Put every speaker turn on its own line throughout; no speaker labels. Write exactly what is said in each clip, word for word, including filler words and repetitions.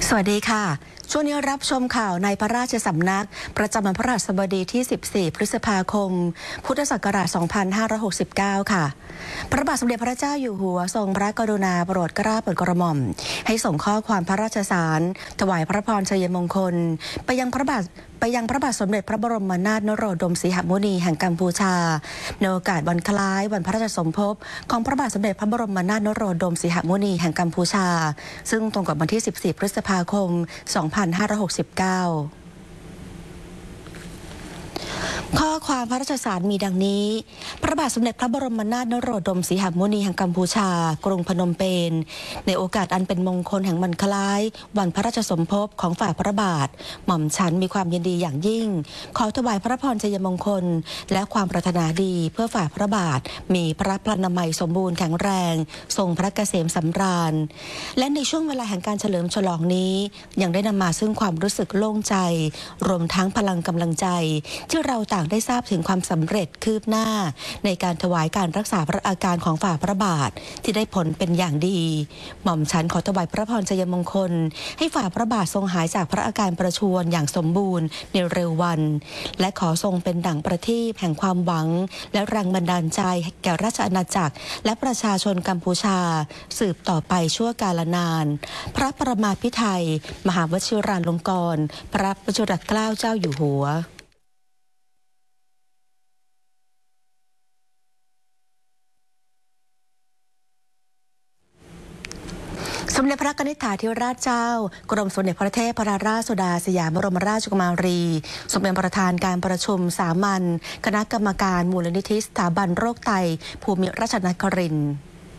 สวัสดีค่ะช่วงนี้รับชมข่าวในพระราชสำนักประจำวันพฤหัสบดีที่สิบสี่พฤษภาคมพุทธศักราชสองพันห้าร้อยหกสิบเก้าค่ะพระบาทสมเด็จพระเจ้าอยู่หัวทรงพระกรุณาโปรดเกล้าโปรดกระหม่อมให้ส่งข้อความพระราชสารถวายพระพรชัยมงคลไปยังพระบาทไปยังพระบาทสมเด็จพระบรมนาถนโรดมสีหมุนีแห่งกัมพูชาในโอกาสวันคล้ายวันพระราชสมภพของพระบาทสมเด็จพระบรมนาถนโรดมสีหมุนีแห่งกัมพูชาซึ่งตรงกับวันที่สิบสี่พฤษภาคมสองพันห้าร้อยหกสิบเก้าข้อความพระราชสารมีดังนี้พระบาทสมเด็จพระบรมนาถนโรดมสีหมุนีแห่งกัมพูชากรุงพนมเปญในโอกาสอันเป็นมงคลแห่งวันคล้ายวันพระราชสมภพของฝ่าพระบาทหม่อมฉันมีความยินดีอย่างยิ่งขอถวายพระพรชัยมงคลและความปรารถนาดีเพื่อฝ่าพระบาทมีพระพลานามัยสมบูรณ์แข็งแรงทรงพระเกษมสำราญและในช่วงเวลาแห่งการเฉลิมฉลองนี้ยังได้นำมาซึ่งความรู้สึกโล่งใจรวมทั้งพลังกำลังใจที่เราต่างได้ทราบถึงความสำเร็จคืบหน้าในการถวายการรักษาพระอาการของฝ่าพระบาทที่ได้ผลเป็นอย่างดีหม่อมฉันขอถวายพระพรชัยมงคลให้ฝ่าพระบาททรงหายจากพระอาการประชวรอย่างสมบูรณ์ในเร็ววันและขอทรงเป็นดั่งประทีปแห่งความหวังและแรงบันดาลใจแก่ราชอาณาจักรและประชาชนกัมพูชาสืบต่อไปชั่วกาลนานพระประมาภิไธยมหาวชิราลงกรณ์พระวชิรเกล้าเจ้าอยู่หัวสมเด็จพระนิธิถาธิราชเจ้ากรมสมเด็จพระเทพรัตนราชสุดาสยามบรมราชกุมารีทรงเป็นประธานการประชุมสามัญคณะกรรมการมูลนิธิสถาบันโรคไตภูมิราชนครินทร์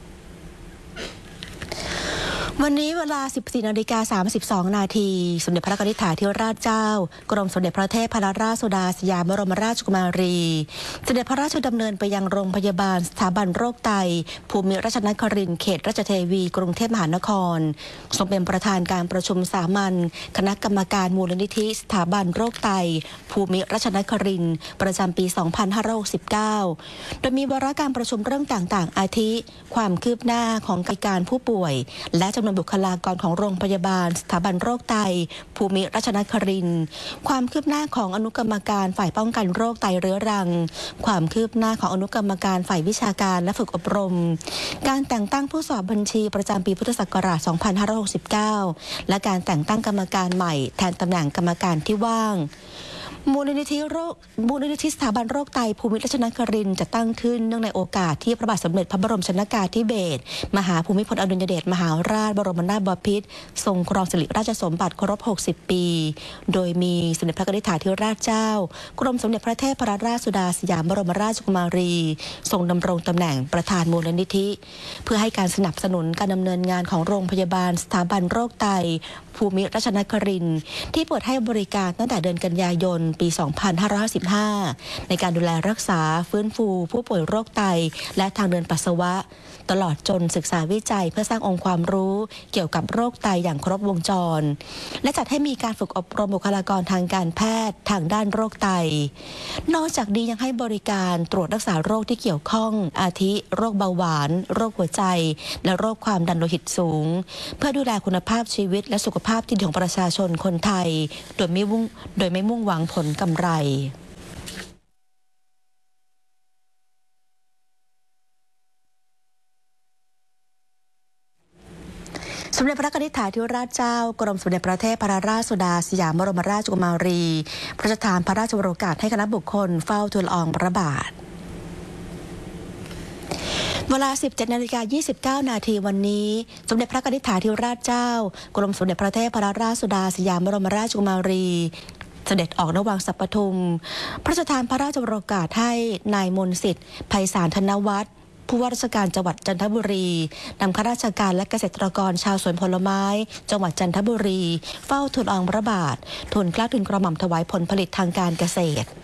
วันนี้เวลา สิบสี่นาฬิกาสามสิบสองนาทีสมเด็จพระนิธิถาธิราชเจ้ากรมสมเด็จพระเทพรัตนราชสุดาสยามบรมราชกุมารีเสด็จพระราชดำเนินไปยังโรงพยาบาลสถาบันโรคไตภูมิราชนครินทร์เขตราชเทวีกรุงเทพมหานครทรงเป็นประธานการประชุมสามัญคณะกรรมการมูลนิธิสถาบันโรคไตภูมิราชนครินทร์ประจำปีสองพันห้าร้อยหกสิบเก้าโดยมีวาระการประชุมเรื่องต่างๆอาทิความคืบหน้าของการผู้ป่วยและจำนวนบุคลากรของโรงพยาบาลสถาบันโรคไตภูมิราชนครินทร์ความคืบหน้าของอนุกรรมการฝ่ายป้องกันโรคไตเรื้อรังความคืบหน้าของอนุกรรมการฝ่ายวิชาการและฝึกอบรมการแต่งตั้งผู้สอบบัญชีประจำปีพุทธศักราชสองพันห้าร้อยหกสิบเก้าและการแต่งตั้งกรรมการใหม่แทนตำแหน่งกรรมการที่ว่างมูลนิธิโรคมูลนิธิสถาบันโรคไตภูมิราชนครินทร์จะตั้งขึ้นเนื่องในโอกาสที่พระบาทสมเด็จพระบรมชนกาธิเบศรมหาภูมิพลอดุลยเดชมหาราชบรมนาถบพิตรทรงครองสิริราชสมบัติครบหกสิบปีโดยมีสมเด็จพระนิธิถาธิราชเจ้ากรมสมเด็จพระเทพรัตนราชสุดาสยามบรมราชกุมารีทรงดำรงตำแหน่งประธานมูลนิธิเพื่อให้การสนับสนุนการดำเนินงานของโรงพยาบาลสถาบันโรคไตภูมิราชนครินทร์ที่เปิดให้บริการตั้งแต่เดือนกันยายนปีสองพันห้าร้อยห้าสิบห้าในการดูแลรักษาฟื้นฟูผู้ป่วยโรคไตและทางเดินปัสสาวะตลอดจนศึกษาวิจัยเพื่อสร้างองค์ความรู้เกี่ยวกับโรคไตอย่างครบวงจรและจัดให้มีการฝึกอบรมบุคลากรทางการแพทย์ทางด้านโรคไตนอกจากนี้ยังให้บริการตรวจรักษาโรคที่เกี่ยวข้องอาทิโรคเบาหวานโรคหัวใจและโรคความดันโลหิตสูงเพื่อดูแลคุณภาพชีวิตและสุขภาพที่ดีของประชาชนคนไทยโดยไม่มุ่งโดยไม่มุ่งหวังผลกำไรสมเด็จพระนิธิถาธิราชเจ้ากรมสมเด็จพระเทพรัตนราชสุดาสยามบรมราชกุมารีพระราชทานพระราชวโรกาสให้คณะบุคคลเฝ้าทูลละอองพระบาทเวลา สิบเจ็ดนาฬิกายี่สิบเก้านาทีวันนี้สมเด็จพระนิธิถาธิราชเจ้ากรมสมเด็จพระเทพรัตนราชสุดาสยามบรมราชกุมารีเสด็จออกนวังสัปทุมพระราชทานพระราชวโรกาสให้นายมนต์สิทธิ์ไพศาลธนวัฒน์ผู้ว่าราชการจังหวัดจันทบุรีนำข้าราชการและเกษตรกรชาวสวนผลไม้จังหวัดจันทบุรีเฝ้าทูลละอองพระบาททูลเกล้าทูลกระหม่อมถวายผลผลิตทางการเกษตร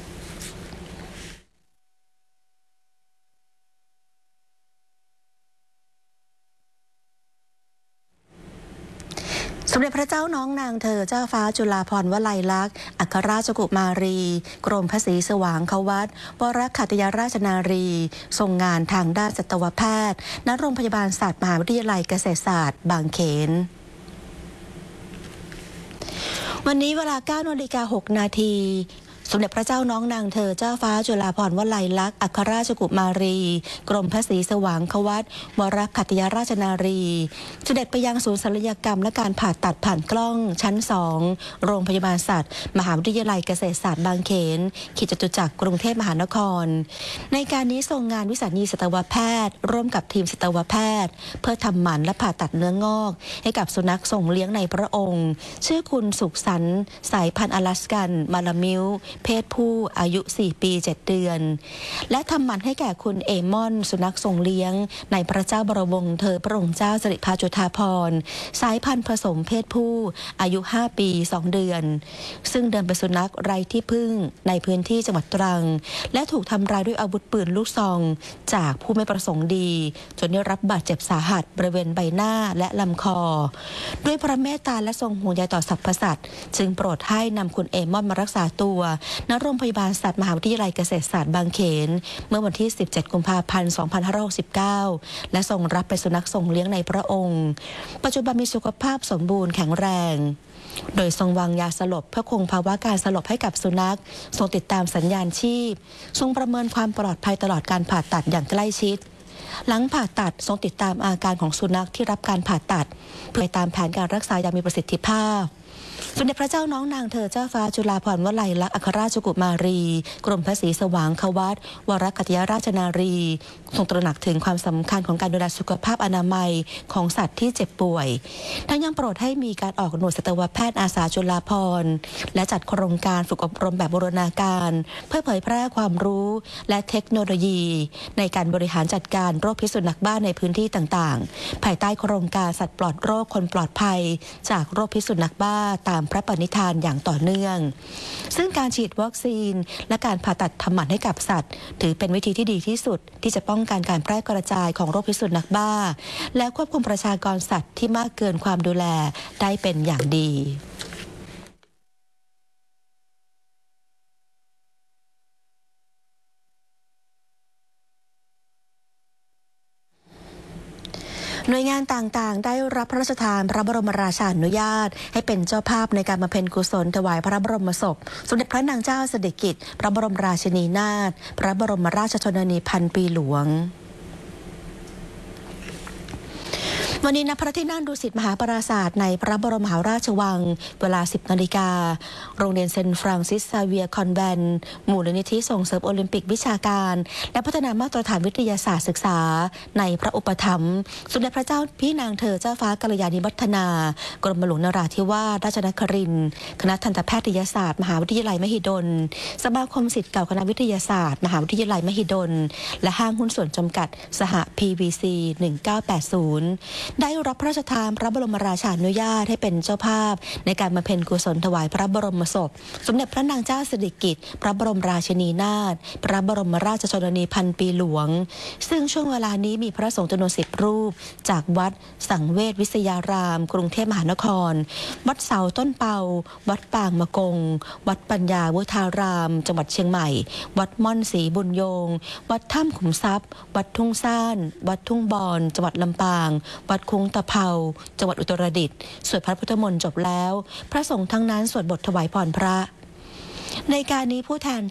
สมเด็จพระเจ้าน้องนางเธอเจ้าฟ้าจุฬาภรณ์วลัยลักษณ์อัครราชกุมารีกรมพระศรีสว่างควัตรวรขัตยราชนารีทรงงานทางด้านสัตวแพทย์ณโรงพยาบาลศาสตร์มหาวิทยาลัยเกษตรศาสตร์บางเขนวันนี้เวลา เก้านาฬิกาหกนาทีสมเด็จพระเจ้าน้องนางเธอเจ้าฟ้าจุฬาภรณ์วลัยลักษณ์อัครราชกุมารีกรมพระศรีสว่างควัตรวรขัตติยราชนารีเสด็จไปยังศูนย์ศัลยกรรมและการผ่าตัดผ่านกล้องชั้นสองโรงพยาบาลสัตว์มหาวิทยาลัยเกษตรศาสตร์บางเขนเขตจตุจักรกรุงเทพมหานครในการนี้ทรงงานวิสัญญีสัตวแพทย์ร่วมกับทีมสัตวแพทย์เพื่อทำหมันและผ่าตัดเนื้องอกให้กับสุนัขส่งเลี้ยงในพระองค์ชื่อคุณสุขสันต์สายพันธุ์อลาสกันมาลามิวเพศผู้อายุสี่ปีเจ็ดเดือนและทำหมันให้แก่คุณเอมอนสุนัขส่งเลี้ยงในพระเจ้าบรมวงศ์เธอพระองค์เจ้าสิริภาจุฑาภรณ์สายพันธุ์ผสมเพศผู้อายุห้าปีสองเดือนซึ่งเดินเป็นสุนัขไร้ที่พึ่งในพื้นที่จังหวัดตรังและถูกทำร้ายด้วยอาวุธปืนลูกซองจากผู้ไม่ประสงค์ดีจนได้รับบาดเจ็บสาหัสบริเวณใบหน้าและลำคอด้วยพระเมตตาและทรงห่วงใยต่อสรรพสัตว์จึงโปรดให้นำคุณเอมอนมารักษาตัวณโรงพยาบาลสัตว์มหาวิทยาลัยเกษตรศาสตร์บางเขนเมื่อวันที่สิบเจ็ดกุมภาพันธ์สองพันห้าร้อยหกสิบเก้าและทรงรับเป็นสุนัขส่งเลี้ยงในพระองค์ปัจจุบันมีสุขภาพสมบูรณ์แข็งแรงโดยทรงวางยาสลบเพื่อคงภาวะการสลบให้กับสุนัขทรงติดตามสัญญาณชีพทรงประเมินความปลอดภัยตลอดการผ่าตัดอย่างใกล้ชิดหลังผ่าตัดทรงติดตามอาการของสุนัขที่รับการผ่าตัดเพื่อตามแผนการรักษาอย่างมีประสิทธิภาพสมเด็จพระเจ้าน้องนางเธอเจ้าฟ้าจุฬาภรณ์วลัยลักษณ์อัครราชกุมารีกรมพระศรีสว่างควัตรวรขัตติยราชนารีทรงตระหนักถึงความสำคัญของการดูแลสุขภาพอนามัยของสัตว์ที่เจ็บป่วยทั้งยังโปรดให้มีการออกหน่วยสัตวแพทย์อาสาจุฬาภรณ์และจัดโครงการฝึกอบรมแบบบูรณาการเพื่อเผยแพร่ความรู้และเทคโนโลยีในการบริหารจัดการโรคพิษสุนัขบ้าในพื้นที่ต่างๆภายใต้โครงการสัตว์ปลอดโรคคนปลอดภัยจากโรคพิษสุนัขบ้าตามพระปณิธานอย่างต่อเนื่องซึ่งการฉีดวัคซีนและการผ่าตัดทำหมันให้กับสัตว์ถือเป็นวิธีที่ดีที่สุดที่จะป้องกันการแพร่กระจายของโรคพิษสุนัขบ้าและควบคุมประชากรสัตว์ที่มากเกินความดูแลได้เป็นอย่างดีหน่วยงานต่างๆได้รับพระราชทานพระบรมราชานุญาตให้เป็นเจ้าภาพในการบำเพ็ญกุศลถวายพระบรมศพสมเด็จพระนางเจ้าสิริกิติ์พระบรมราชินีนาถพระบรมราชชนนีพันปีหลวงวันนี้ณพระที่นั่งดุสิตมหาปราสาทในพระบรมมหาราชวังเวลาสิบนาฬิกาโรงเรียนเซนต์ฟรังซิสซาเวียร์คอนแวนต์มูลนิธิส่งเสริมโอลิมปิกวิชาการและพัฒนามาตรฐานวิทยาศาสตร์ศึกษาในพระอุปถัมภ์สมเด็จพระเจ้าพี่นางเธอเจ้าฟ้ากัลยาณิวัฒนากรมหลวงนราธิวาสราชนครินทร์คณะทันตแพทยศาสตร์มหาวิทยาลัยมหิดลสมาคมศิษย์เก่าคณะวิทยาศาสตร์มหาวิทยาลัยมหิดลและห้างหุ้นส่วนจำกัดสห พี วี ซี หนึ่งเก้าแปดศูนย์ได้รับพระราชทานพระบรมราชานุญาตให้เป็นเจ้าภาพในการบำเพ็ญกุศลถวายพระบรมศพสมเด็จพระนางเจ้าสิริกิติ์พระบรมราชินีนาถพระบรมราชชนนีพันปีหลวงซึ่งช่วงเวลานี้มีพระสงฆ์จำนวนสิบรูปจากวัดสังเวชวิทยารามกรุงเทพมหานครวัดเสาต้นเปาวัดปางมะกงวัดปัญญาวุฒารามจังหวัดเชียงใหม่วัดม่อนศรีบุญโยงวัดถ้ำขุมทรัพย์วัดทุ่งซ่านวัดทุ่งบอนจังหวัดลำปางวัดคุ้งตะเภาจังหวัดอุตรดิตถ์สวดพระพุทธมนต์จบแล้วพระสงฆ์ทั้งนั้นสวดบทถวายพรพระในการนี้ผู้แทน